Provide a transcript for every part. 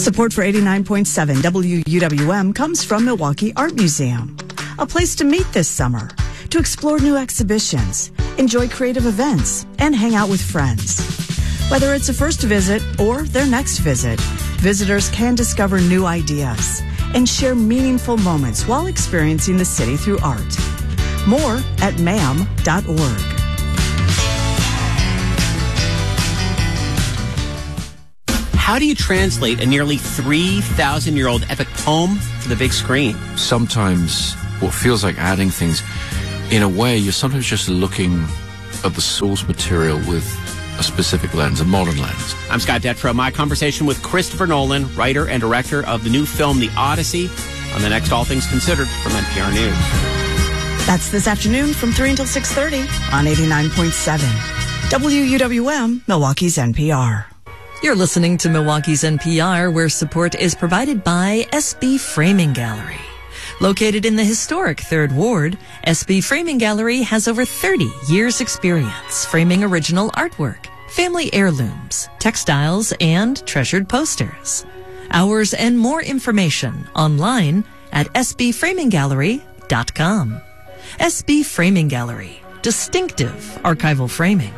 Support for 89.7 WUWM comes from Milwaukee Art Museum, a place to meet this summer, to explore new exhibitions, enjoy creative events, and hang out with friends. Whether it's a first visit or their next visit, visitors can discover new ideas and share meaningful moments while experiencing the city through art. More at MAM.org. How do you translate a nearly 3,000-year-old epic poem to the big screen? Sometimes what feels like adding things, in a way, you're sometimes just looking at the source material with a specific lens, a modern lens. I'm Scott Detrow. My conversation with Christopher Nolan, writer and director of the new film The Odyssey, on the next All Things Considered from NPR News. That's this afternoon from 3 until 6:30 on 89.7 WUWM, Milwaukee's NPR. You're listening to Milwaukee's NPR, where support is provided by SB Framing Gallery. Located in the historic 3rd Ward, SB Framing Gallery has over 30 years' experience framing original artwork, family heirlooms, textiles, and treasured posters. Hours and more information online at sbframinggallery.com. SB Framing Gallery, distinctive archival framing.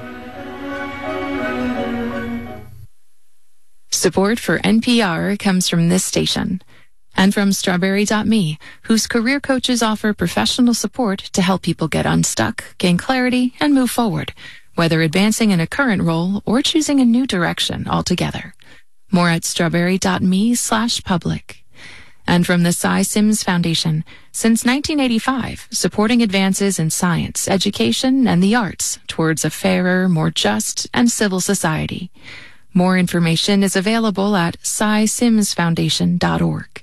Support for NPR comes from this station and from Strawberry.me, whose career coaches offer professional support to help people get unstuck, gain clarity, and move forward, whether advancing in a current role or choosing a new direction altogether. More at strawberry.me/public. And from the Cy Sims Foundation, since 1985, supporting advances in science, education, and the arts towards a fairer, more just, and civil society. More information is available at cysimsfoundation.org.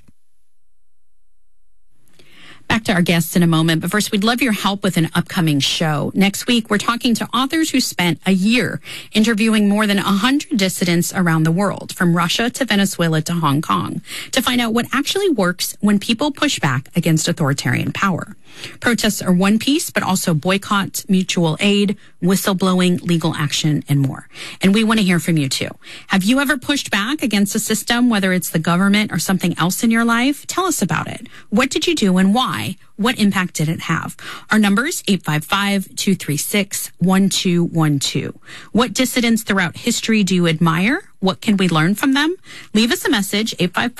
Back to our guests in a moment, but first, we'd love your help with an upcoming show. Next week, we're talking to authors who spent a year interviewing more than 100 dissidents around the world, from Russia to Venezuela to Hong Kong, to find out what actually works when people push back against authoritarian power. Protests are one piece, but also boycott, mutual aid, whistleblowing, legal action, and more. And we want to hear from you, too. Have you ever pushed back against a system, whether it's the government or something else in your life? Tell us about it. What did you do and why? What impact did it have? Our numbers, 855-236-1212. What dissidents throughout history do you admire? What can we learn from them? Leave us a message,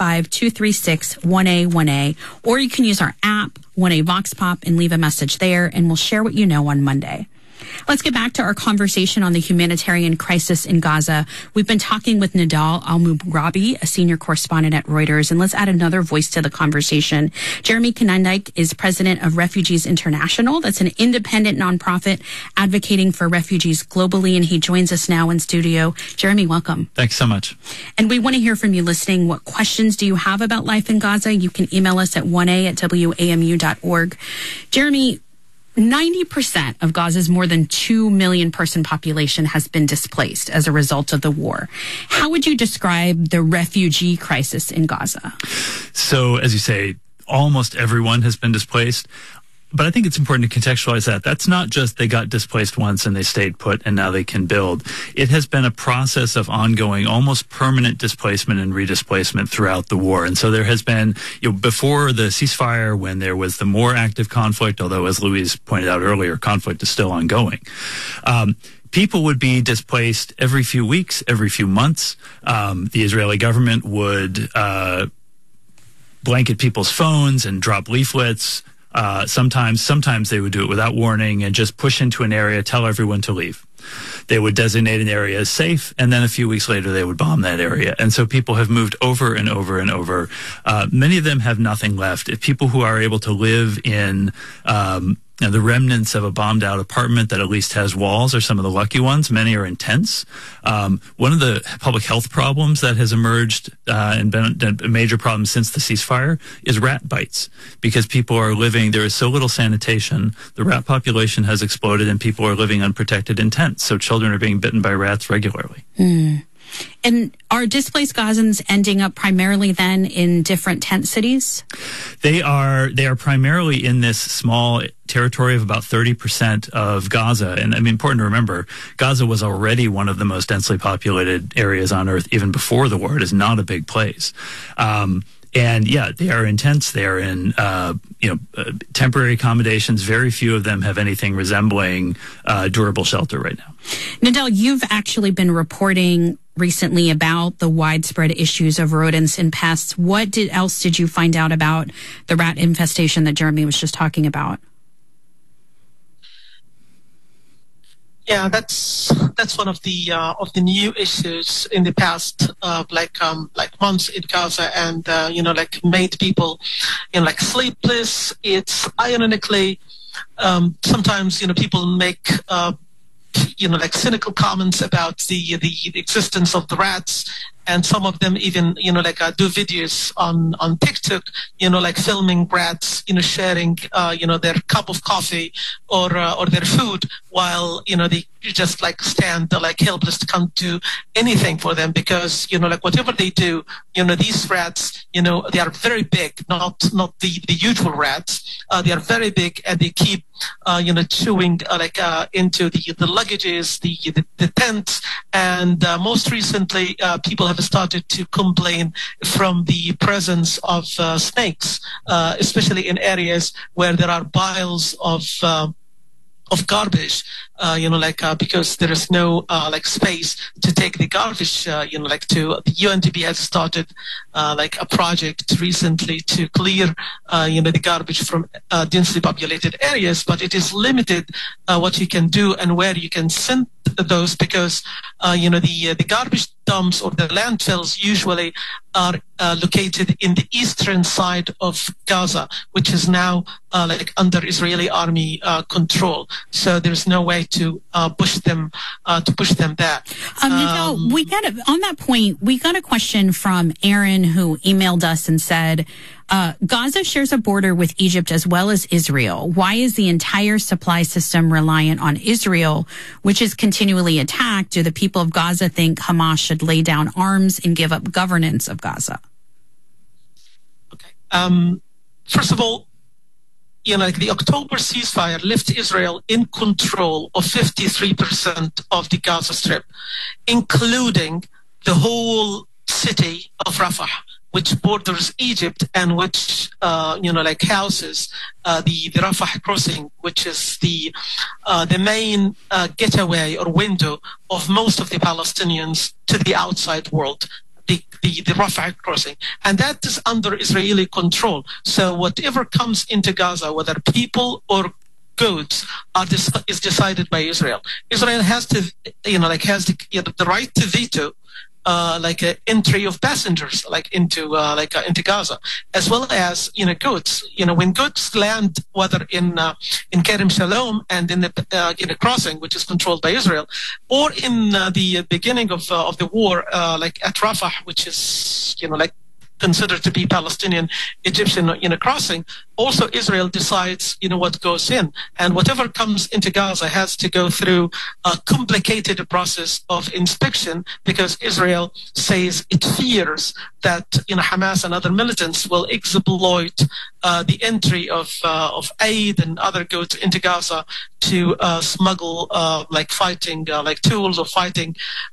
855-236-1A1A, or you can use our app, 1A Vox Pop, and leave a message there, and we'll share what you know on Monday. Let's get back to our conversation on the humanitarian crisis in Gaza. We've been talking with Nidal Al-Mughrabi, a senior correspondent at Reuters, and let's add another voice to the conversation. Jeremy Konyndyk is president of Refugees International. That's an independent nonprofit advocating for refugees globally, and he joins us now in studio. Jeremy, welcome. Thanks so much. And we want to hear from you listening. What questions do you have about life in Gaza? You can email us at 1a@wamu.org. Jeremy, 90% of Gaza's more than 2 million person population has been displaced as a result of the war. How would you describe the refugee crisis in Gaza? So, as you say, almost everyone has been displaced. But I think it's important to contextualize that. That's not just they got displaced once and they stayed put and now they can build. It has been a process of ongoing, almost permanent displacement and redisplacement throughout the war. And so there has been, before the ceasefire, when there was the more active conflict, although as Louise pointed out earlier, conflict is still ongoing. People would be displaced every few weeks, every few months. The Israeli government would blanket people's phones and drop leaflets. Sometimes they would do it without warning and just push into an area, tell everyone to leave. They would designate an area as safe, and then a few weeks later they would bomb that area. And so people have moved over and over and over. Many of them have nothing left. If people who are able to live in the remnants of a bombed-out apartment that at least has walls are some of the lucky ones. Many are in tents. One of the public health problems that has emerged and been a major problem since the ceasefire is rat bites, because people are living, there is so little sanitation, the rat population has exploded, and people are living unprotected in tents. So children are being bitten by rats regularly. And are displaced Gazans ending up primarily then in different tent cities? They are primarily in this small territory of about 30% of Gaza. And I mean, important to remember, Gaza was already one of the most densely populated areas on earth even before the war. It is not a big place. And yeah, they are in tents. They are in, temporary accommodations. Very few of them have anything resembling durable shelter right now. Nadal, you've actually been reporting recently about the widespread issues of rodents and pests. What else did you find out about the rat infestation that Jeremy was just talking about? Yeah, that's one of the new issues in the past, like months in Gaza, and made people, sleepless. It's ironically, sometimes people make cynical comments about the existence of the rats. And some of them even, do videos on TikTok, filming rats, sharing, their cup of coffee or their food while, they just stand helpless, can't do anything for them because, whatever they do, these rats, they are very big, not the usual rats. They are very big and they keep, chewing into the luggages, the tents. And most recently, people have started to complain from the presence of snakes, especially in areas where there are piles of garbage, because there is no space to take the garbage. The UNDP has started a project recently to clear the garbage from densely populated areas, but it is limited what you can do and where you can send those because the garbage dumps or the landfills usually are located in the eastern side of Gaza, which is now under Israeli army control. So there's no way to push them there. Nadal, on that point, we got a question from Aaron who emailed us and said, Gaza shares a border with Egypt as well as Israel. Why is the entire supply system reliant on Israel, which is continually attacked? Do the people of Gaza think Hamas should lay down arms and give up governance of Gaza? Okay. First of all, the October ceasefire left Israel in control of 53% of the Gaza Strip, including the whole city of Rafah, which borders Egypt and which, houses the Rafah crossing, which is the main getaway or window of most of the Palestinians to the outside world. The Rafah crossing, and that is under Israeli control. So whatever comes into Gaza, whether people or goods, is decided by Israel. Israel has to, has the right to veto entry of passengers into Gaza, as well as goods. When goods land, whether in Kerem Shalom and in the crossing, which is controlled by Israel, or in the beginning of the war, at Rafah, which is considered to be Palestinian Egyptian crossing, also Israel decides what goes in, and whatever comes into Gaza has to go through a complicated process of inspection because Israel says it fears that Hamas and other militants will exploit the entry of aid and other goods into Gaza to smuggle fighting tools or fighting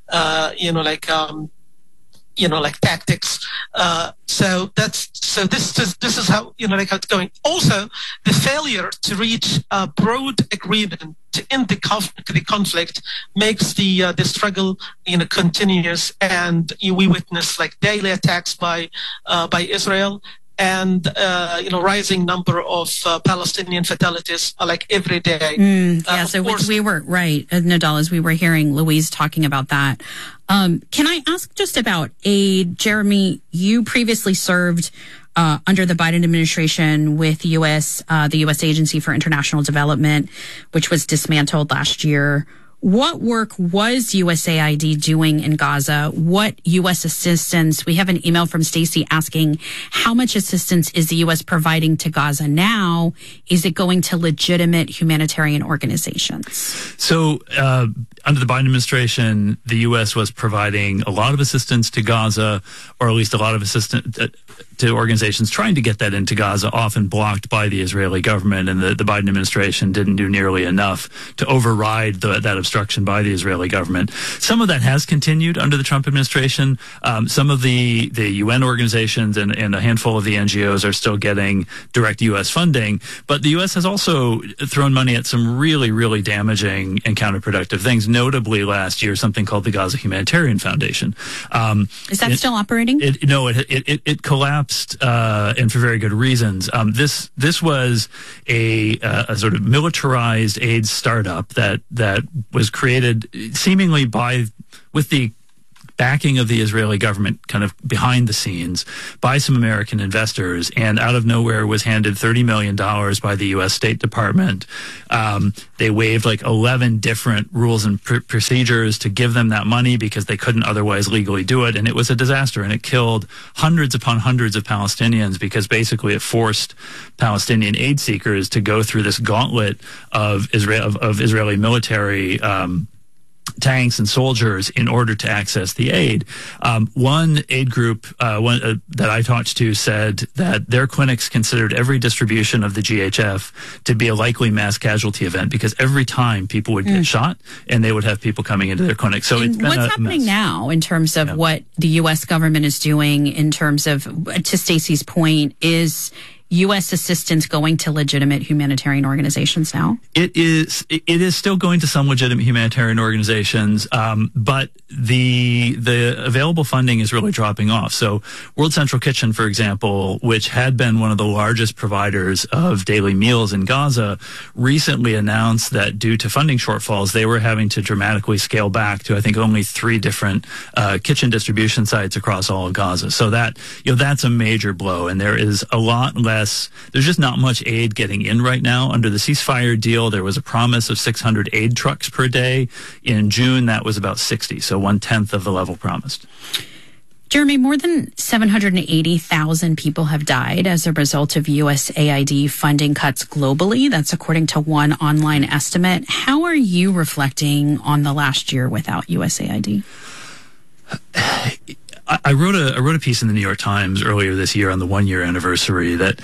tactics. So this is how how it's going. Also, the failure to reach a broad agreement to end the conflict makes the struggle continuous, and we witness daily attacks by Israel. And rising number of Palestinian fatalities every day. So we were right, Nadal, as we were hearing Louise talking about that. Can I ask just about aid, Jeremy? You previously served under the Biden administration with the U.S. Agency for International Development, which was dismantled last year. What work was USAID doing in Gaza? What U.S. assistance? We have an email from Stacy asking, how much assistance is the U.S. providing to Gaza now? Is it going to legitimate humanitarian organizations? So under the Biden administration, the U.S. was providing a lot of assistance to Gaza, or at least a lot of assistance to organizations trying to get that into Gaza, often blocked by the Israeli government, and the Biden administration didn't do nearly enough to override that obstruction by the Israeli government. Some of that has continued under the Trump administration. Some of the UN organizations and a handful of the NGOs are still getting direct U.S. funding, but the U.S. has also thrown money at some really, really damaging and counterproductive things, notably last year, something called the Gaza Humanitarian Foundation. Is that still operating? No, it collapsed, and for very good reasons. This was a sort of militarized aid startup that was created seemingly with the backing of the Israeli government, kind of behind the scenes, by some American investors, and out of nowhere was handed $30 million by the U.S. State Department. They waived like 11 different rules and procedures to give them that money because they couldn't otherwise legally do it, and it was a disaster, and it killed hundreds upon hundreds of Palestinians because basically it forced Palestinian aid seekers to go through this gauntlet of Israeli military tanks and soldiers in order to access the aid. One aid group that I talked to said that their clinics considered every distribution of the GHF to be a likely mass casualty event because every time people would get shot and they would have people coming into their clinic. So it's been what's happening now in terms of what the U.S. government is doing in terms of, to Stacey's point, is U.S. assistance going to legitimate humanitarian organizations now? It is still going to some legitimate humanitarian organizations, but the available funding is really dropping off. So World Central Kitchen, for example, which had been one of the largest providers of daily meals in Gaza, recently announced that due to funding shortfalls, they were having to dramatically scale back to, I think, only 3 different kitchen distribution sites across all of Gaza. So that's a major blow, and there is a lot less. There's just not much aid getting in right now. Under the ceasefire deal, there was a promise of 600 aid trucks per day. In June, that was about 60, so 1/10 of the level promised. Jeremy, more than 780,000 people have died as a result of USAID funding cuts globally. That's according to one online estimate. How are you reflecting on the last year without USAID? I wrote a piece in the New York Times earlier this year on the 1-year anniversary that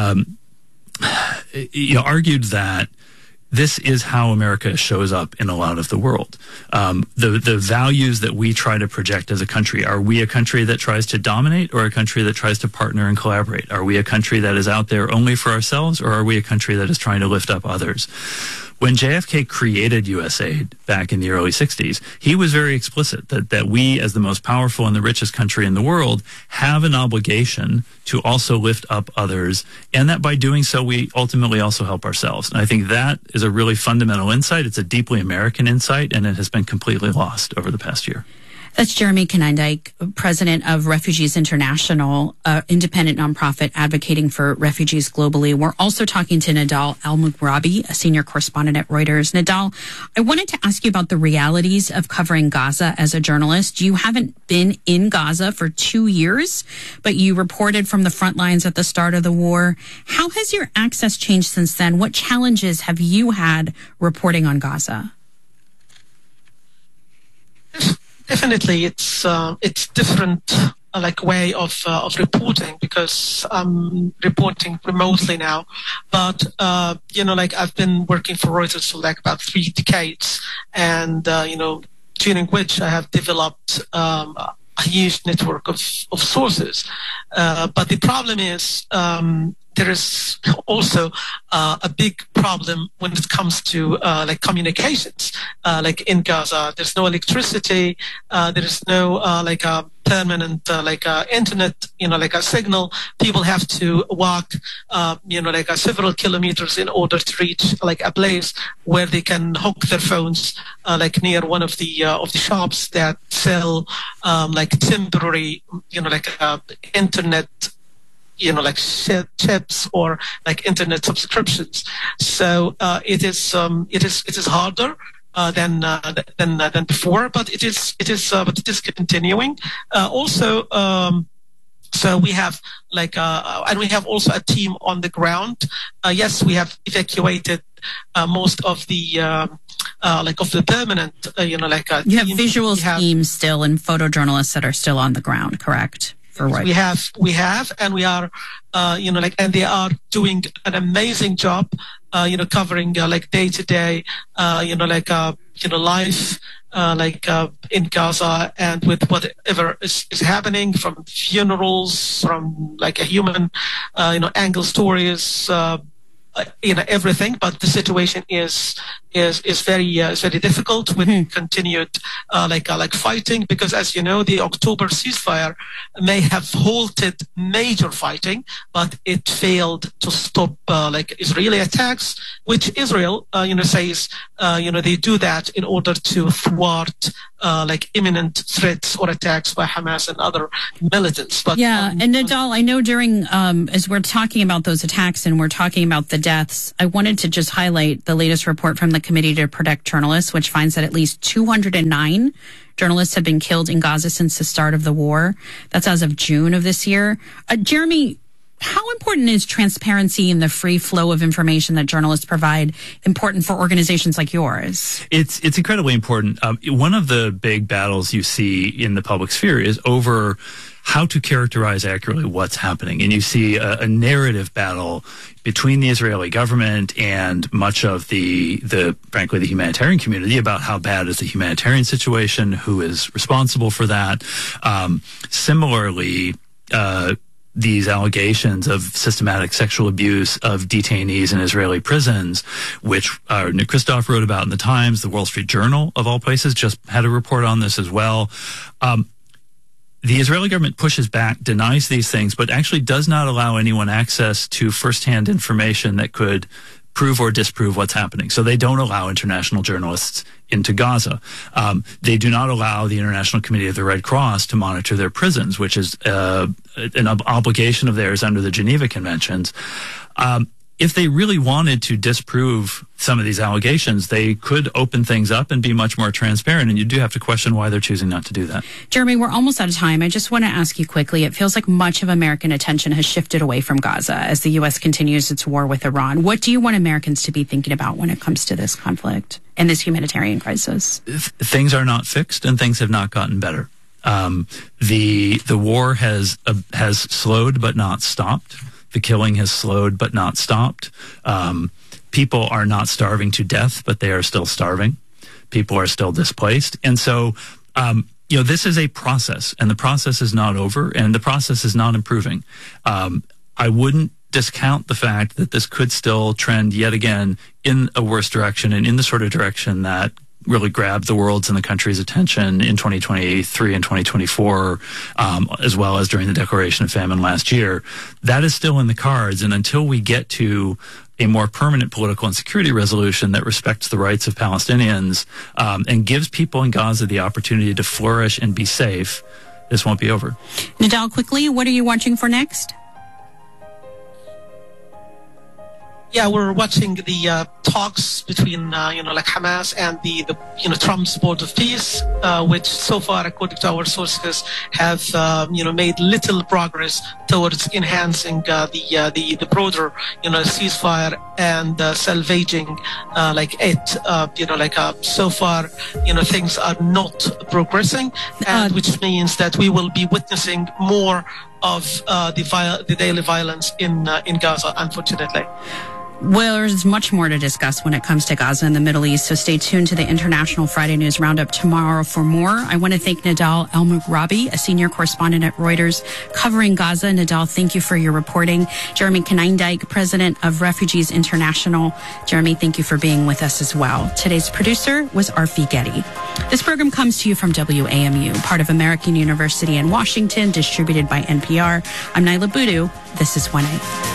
argued that this is how America shows up in a lot of the world. The values that we try to project as a country. Are we a country that tries to dominate or a country that tries to partner and collaborate? Are we a country that is out there only for ourselves, or are we a country that is trying to lift up others? When JFK created USAID back in the early 60s, he was very explicit that we, as the most powerful and the richest country in the world, have an obligation to also lift up others, and that by doing so, we ultimately also help ourselves. And I think that is a really fundamental insight. It's a deeply American insight, and it has been completely lost over the past year. That's Jeremy Konyndyk, president of Refugees International, independent nonprofit advocating for refugees globally. We're also talking to Nidal Al-Mughrabi, a senior correspondent at Reuters. Nidal, I wanted to ask you about the realities of covering Gaza as a journalist. You haven't been in Gaza for 2 years, but you reported from the front lines at the start of the war. How has your access changed since then? What challenges have you had reporting on Gaza? Definitely, it's different, like way of reporting because I'm reporting remotely now. But I've been working for Reuters for like about 3 decades, and during which I have developed a huge network of sources. But the problem is there is also a big problem when it comes to communications. Like in Gaza, there's no electricity. There is no a permanent internet. A signal. People have to walk several kilometers in order to reach a place where they can hook their phones near one of the shops that sell temporary internet chips or internet subscriptions. So it is harder than before, but it is continuing. Also. So we have and we have also a team on the ground. Yes, we have evacuated most of the of the permanent, you have visual teams still and photojournalists that are still on the ground, correct? For what? We have, and we are, and they are doing an amazing job, covering day to day, life. In Gaza, and with whatever is happening, from funerals, from a human, angle stories, everything. But the situation is very difficult with continued fighting, because, as you know, the October ceasefire may have halted major fighting, but it failed to stop Israeli attacks, which Israel says they do that in order to thwart imminent threats or attacks by Hamas and other militants. But and Nidal, I know during as we're talking about those attacks and we're talking about the deaths, I wanted to just highlight the latest report from the Committee to Protect Journalists, which finds that at least 209 journalists have been killed in Gaza since the start of the war. That's as of June of this year. Jeremy, how important is transparency and the free flow of information that journalists provide important for organizations like yours? It's incredibly important. One of the big battles you see in the public sphere is over how to characterize accurately what's happening. And you see a narrative battle between the Israeli government and much of frankly, the humanitarian community about how bad is the humanitarian situation, who is responsible for that. Similarly, these allegations of systematic sexual abuse of detainees in Israeli prisons, which Nick Kristof wrote about in the Times. The Wall Street Journal, of all places, just had a report on this as well. The Israeli government pushes back, denies these things, but actually does not allow anyone access to firsthand information that could prove or disprove what's happening. So they don't allow international journalists into Gaza. They do not allow the International Committee of the Red Cross to monitor their prisons, which is an obligation of theirs under the Geneva Conventions. If they really wanted to disprove some of these allegations, they could open things up and be much more transparent. And you do have to question why they're choosing not to do that. Jeremy, we're almost out of time. I just want to ask you quickly. It feels like much of American attention has shifted away from Gaza as the U.S. continues its war with Iran. What do you want Americans to be thinking about when it comes to this conflict and this humanitarian crisis? Things are not fixed and things have not gotten better. The war has slowed but not stopped. The killing has slowed but not stopped. People are not starving to death, but they are still starving. People are still displaced. And so, this is a process, and the process is not over, and the process is not improving. I wouldn't discount the fact that this could still trend yet again in a worse direction, and in the sort of direction that really grabbed the world's and the country's attention in 2023 and 2024, as well as during the declaration of famine last year. That is still in the cards. And until we get to a more permanent political and security resolution that respects the rights of Palestinians and gives people in Gaza the opportunity to flourish and be safe, this won't be over. Nidal, quickly, what are you watching for next? Yeah, we're watching the talks between Hamas and the Trump's Board of Peace, which so far, according to our sources, have made little progress towards enhancing the broader ceasefire and salvaging it. So far, things are not progressing, and which means that we will be witnessing more of the daily violence in Gaza, unfortunately. Well, there's much more to discuss when it comes to Gaza and the Middle East, so stay tuned to the International Friday News Roundup tomorrow for more. I want to thank Nidal El-Mughrabi, a senior correspondent at Reuters covering Gaza. Nidal, thank you for your reporting. Jeremy Konyndyk, president of Refugees International. Jeremy, thank you for being with us as well. Today's producer was Arfi Getty. This program comes to you from WAMU, part of American University in Washington, distributed by NPR. I'm Naila Boodoo. This is 1A.